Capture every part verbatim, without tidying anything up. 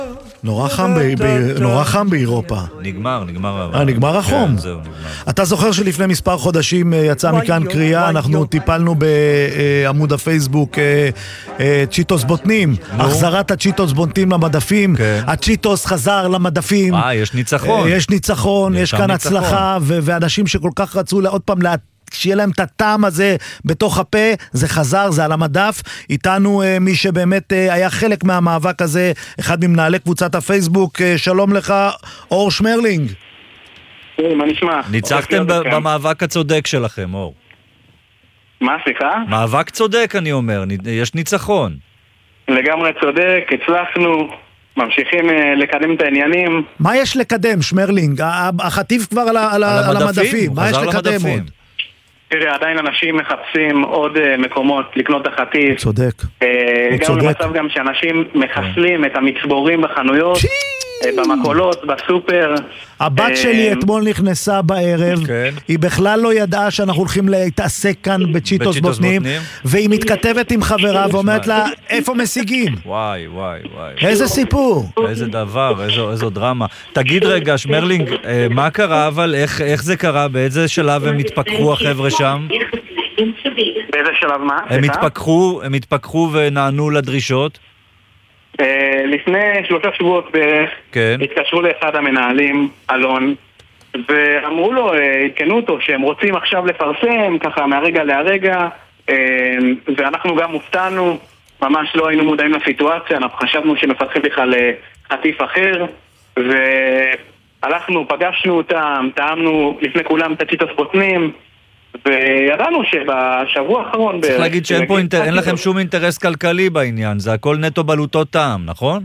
נורא חם, ב- ב- נורא חם באירופה. נגמר, נגמר. אה, נגמר החום. כן, זהו, נגמר. אתה זוכר שלפני מספר חודשים אה, יצא מכאן קריאה, אנחנו טיפלנו בעמוד הפייסבוק אה, אה, צ'יטוס בוטנים, החזרת הצ'יטוס בוטנים למדפים, כן. הצ'יטוס חזר למדפים. אה, יש ניצחון. אה, יש ניצחון, יש שם כאן ניצחון. הצלחה, ו- ואנשים שכל כך רצו עוד פעם לה... שיהיה להם את הטעם הזה בתוך הפה, זה חזר, זה על המדף. איתנו אה, מי שבאמת אה, היה חלק מהמאבק הזה, אחד ממנהלי קבוצת הפייסבוק. אה, שלום לך, אור שמרלינג. מה נשמע? ניצחתם ב- במאבק הצודק שלכם, אור. מה, סליחה? מאבק צודק, אני אומר, נ- יש ניצחון. לגמרי צודק, הצלחנו, ממשיכים אה, לקדם את העניינים. מה יש לקדם, שמרלינג? ה- החטיף כבר על, ה- על, ה- על המדפים. הוא מה יש חזר לקדם למדפים. עוד? תראה, עדיין אנשים מחפשים עוד אה, מקומות לקנות את החטיף. צודק. אה, הוא גם צודק. במצב גם שאנשים מחסלים את המצבורים בחנויות, אה, במקולות, בסופר. הבת אה, שלי אתמול נכנסה בערב, כן. היא בכלל לא ידעה שאנחנו הולכים להתעסק כאן בצ'יטוס בצ'יטוס בוטנים, בוטנים. והיא מתכתבת עם חברה ואומרת לה, איפה משיגים? וואי, וואי, וואי. איזה סיפור? איזה דבר, איזו, איזו דרמה. תגיד רגע, שמרלינג, אה, מה קרה, אבל איך, איך זה קרה? באיזה שלב הם התפכחו החבר'ה שם? באיזה שלב מה? הם סליחה? התפכחו, הם התפכחו ונענו לדרישות? אה, לפני שלושה שבועות בערך, כן. התקשרו לאחד המנהלים, אלון, ואמרו לו, אה, עדכנו אותו שהם רוצים עכשיו לפרסם, ככה מהרגע להרגע, אה, ואנחנו גם הופתענו, ממש לא היינו מודעים לסיטואציה, אנחנו חשבנו שמפתחים בכלל אה, חטיף אחר, והלכנו, פגשנו אותם, טעמנו לפני כולם את הצ'יטוס בוטנים, וידענו שבשבוע האחרון... צריך להגיד שאין פה אינטר... אין לכם שום אינטרס כלכלי בעניין, זה הכל נטו בלוטות טעם, נכון?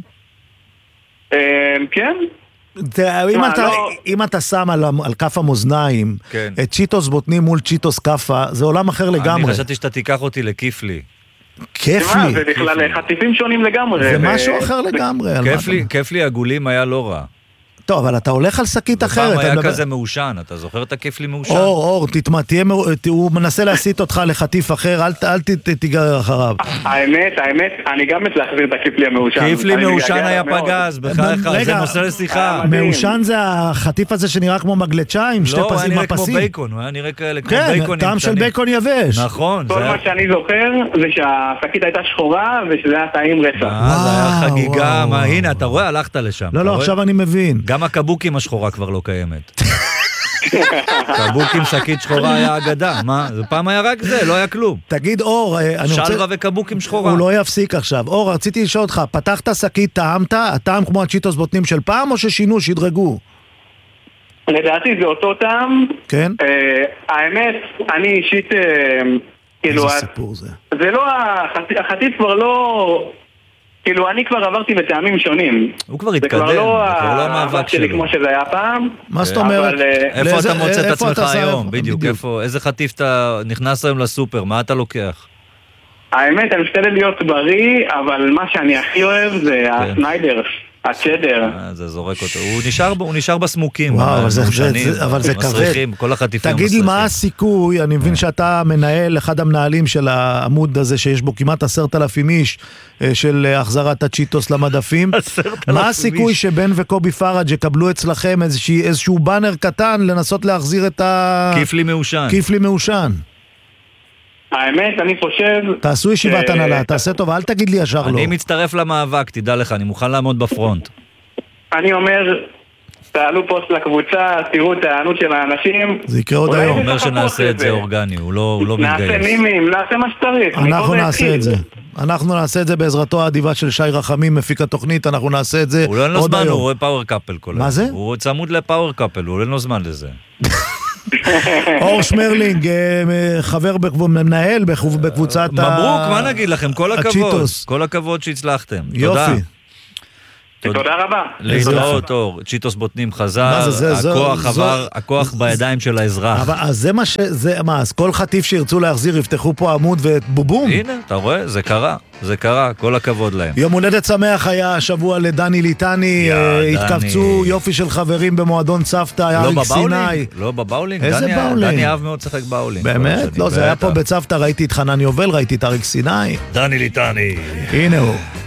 אה, כן? תראה, אם מה, אתה- לא- אם אתה שם על על כף המאזניים כן. את צ'יטוס בוטנים מול צ'יטוס קפה, זה עולם אחר אני לגמרי. חשבתי שאתה תיקח אותי לכיף לי. כיף מה, לי. זה בכלל חטיפים שונים לגמרי. זה ו- משהו אחר לגמרי. על מה כיף אתה- לי, כיף לי עגולים היה לא רע. טוב, אבל אתה הולך על שקית אחרת. פעם אתה היה מדבר- כזה מעושן, אתה זוכר את הכיף לי מעושן? אור, אור, תתמע, תהיה, מאו- ת- הוא מנסה להסיט אותך לחטיף אחר, אל ת- אל ת- ת- תיגרר אחריו. האמת, האמת, אני גם מת להחזיר את הכיפלי המעושן. כיף לי אני מעושן מתגעגע היה אליו מאוד. פגז, בחייך, זה רגע, נושא לשיחה. מדהים. מעושן זה החטיף הזה שנראה כמו מגלצ'ה עם שתי לא, הוא היה פסים נראה כמו מפסים. בייקון, הוא היה נראה כאלה כמו כן, בייקונים טעם של קטנים. בייקון יבש. נכון, כל זה היה... מה שאני זוכר זה שהשקית הייתה שחורה ושזה היה טעים רצח. אה, זה היה וואו, חגיגה, וואו, מה, וואו. הנה, אתה רואה, הלכת לשם. לא, אתה לא, רואה? עכשיו אני מבין. גם הקבוקים השחורה כבר לא קיימת. קבוק עם שקית שחורה היה אגדה, מה? זה פעם היה רק זה, לא היה כלום. תגיד, אור, אה, אני רוצה... שלווה וקבוק עם שחורה. הוא לא יפסיק עכשיו. אור, רציתי לשאול אותך, פתחת שקית, טעמת? הטעם כמו הצ'יטוס בוטנים של פעם, או ששינו, שדרגו? לדעתי זה אותו טעם. כן? אה, האמת, אני אישית, אה, כאילו, איזה ה- סיפור זה. זה לא, החטיף- החטיף כבר לא... כאילו, אני כבר עברתי בטעמים שונים. הוא כבר זה התקדם, כבר זה לא כבר לא המאבק המאבק שלי שלו. כמו שזה היה פעם. מה זאת כן. אומרת? אבל, אה, איפה לאיזה- אתה מוצא את איפה עצמך אתה שם? היום? בדיוק, איפה, איזה חטיף אתה נכנס היום לסופר, מה אתה לוקח? האמת, אני משתדל להיות בריא, אבל מה שאני הכי אוהב זה הסניידר, הצ'דר. אה, זה זורק אותו. הוא נשאר, הוא נשאר בסמוקים. וואו, אבל זה- המעושנים, זה- אבל זה כבד. המסריחים, כל החטיפים תגיד לי המסריחים. מה הסיכוי, אני מבין שאתה מנהל, אחד המנהלים של העמוד הזה, שיש בו כמעט עשרת אלפים איש, אה, של אה, החזרת הצ'יטוס למדפים. עשרת אלפים מה הסיכוי איש. שבן וקובי פראג' יקבלו אצלכם איזושהי- איזשהו באנר קטן לנסות להחזיר את ה... כיף לי מעושן. כיף לי מעושן. האמת, אני חושב... תעשו ישיבת אה, הנהלה, תעשה טוב, אל תגיד לי ישר לא. אני מצטרף למאבק, תדע לך, אני מוכן לעמוד בפרונט. אני אומר, תעלו פוסט לקבוצה, תראו את הענות של האנשים. זה יקרה עוד אולי היום. הוא אומר לחכות שנעשה את זה לזה. אורגני, הוא לא הוא לא נעשה מתגייס. נימים, נעשה מה שצריך. אנחנו מפה נעשה התחיל. את זה. אנחנו נעשה את זה בעזרתו האדיבה של שי רחמים, מפיק התוכנית, אנחנו נעשה את זה הוא לא אין לו עוד זמן, הוא היום. רואה פאוור קאפל כל מה היום. זה? הוא צמוד לפאוור קאפל, הוא אין לו זמן לזה. אור שמרלינג, אה, חבר, בקב- מנהל בקב- בקבוצת ה... מברוק, מה נגיד לכם? כל הכבוד. הצ'יטוס. כל הכבוד שהצלחתם. יופי. תודה. תודה רבה. להתראות, אור. צ'יטוס בוטנים חזר, מה זה, זה, זה, הכוח זו- עבר, הכוח בידיים של האזרח. אבל אז זה מה ש... זה, מה, אז כל חטיף שירצו להחזיר, יפתחו פה עמוד ובובום. הנה, אתה רואה? זה קרה. זה קרה, כל הכבוד להם. יום הולדת שמח היה השבוע לדני ליטני, יא, אה, דני. התקבצו יופי של חברים במועדון צוותא, לא אריק בבאולינג? סיני. לא בבאולינג? איזה דני- באולינג? דני אהב מאוד לשחק באולינג. כל באמת? השנים, לא, זה היה פה בטח. בצוותא, ראיתי את חנן יובל, ראיתי את אריק סיני. דני ליטני. הנה הוא.